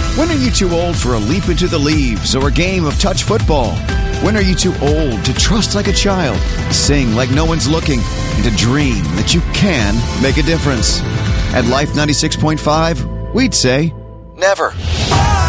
When are you too old for a leap into the leaves or a game of touch football? When are you too old to trust like a child, sing like no one's looking, and to dream that you can make a difference? At Life 96.5, we'd say never.